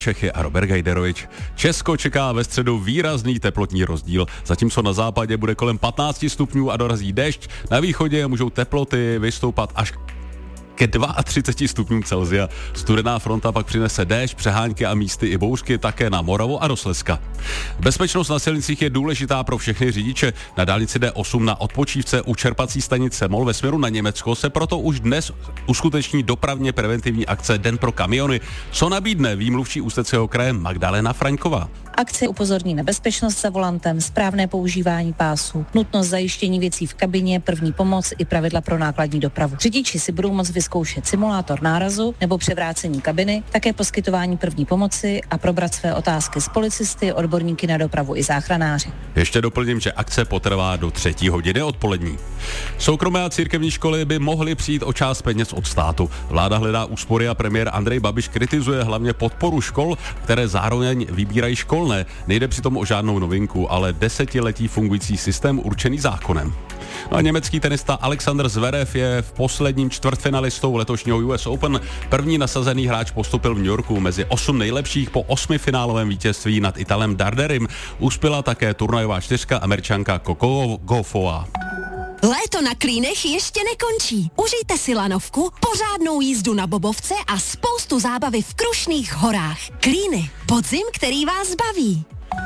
Čechy a Robert Gajderovič. Česko čeká ve středu výrazný teplotní rozdíl, zatímco na západě bude kolem 15 stupňů a dorazí déšť. Na východě můžou teploty vystoupat až ke 32 stupňům Celsia. Studená fronta pak přinese déšť, přehánky a místy i bouřky také na Moravu a do Slezska. Bezpečnost na silnicích je důležitá pro všechny řidiče. Na dálnici D8 na odpočívce u čerpací stanice MOL ve směru na Německo se proto už dnes uskuteční dopravně preventivní akce Den pro kamiony. Co nabídne výmluvčí Ústeckého kraje Magdalena Fraňková. Akce upozorní na bezpečnost za volantem, správné používání pásů, nutnost zajištění věcí v kabině, první pomoc i pravidla pro nákladní dopravu. Řidiči si budou moct vyzkoušet simulátor nárazu nebo převrácení kabiny, také poskytování první pomoci a probrat své otázky s policisty, odborníky na dopravu i záchranáři. Ještě doplním, že akce potrvá do 3 hodiny odpolední. Soukromé a církevní školy by mohly přijít o část peněz od státu. Vláda hledá úspory a premiér Andrej Babiš kritizuje hlavně podporu škol, které zároveň vybírají školné. Nejde přitom o žádnou novinku, ale desetiletí fungující systém určený zákonem. No a německý tenista Alexander Zverev je v posledním čtvrtfinalistou letošního US Open. První nasazený hráč postupil v New Yorku mezi 8 nejlepších po 8finálovém vítězství nad Italem Darderim. Uspěla také turnajová čtyřka Američanka Coco Gauffová. Léto na Klínech ještě nekončí. Užijte si lanovku, pořádnou jízdu na bobovce a spoustu zábavy v Krušných horách. Klíny, podzim, který vás baví.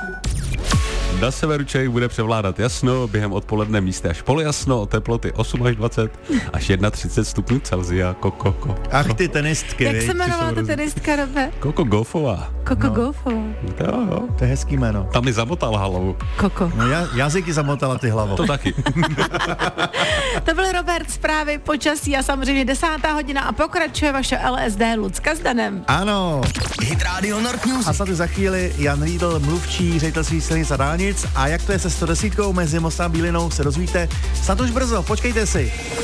Na severu Čech bude převládat jasno, během odpoledne místy až polojasno, teploty 8 až 20 až 31 stupňů Celsia. Ach, ty tenistky. Jak se jmenovala ta tenistka, Robe? Coco Gauffová. Coco Gauffová. Jo. To je hezký jméno. Tam mi zamotal hlavu. Coco. No jazyky zamotala ty hlavou. To taky. To byl Robert, zprávy, počasí a samozřejmě 10. hodina a pokračuje vaše LSD Lucka s Danem. Ano. Hit Radio Nord News. A snad za chvíli Jan Riedl, mluvčí ředitelství silnic a dálnic. A jak to je se 110 mezi Mostem a Bílinou, se dozvíte snad už brzo, počkejte si.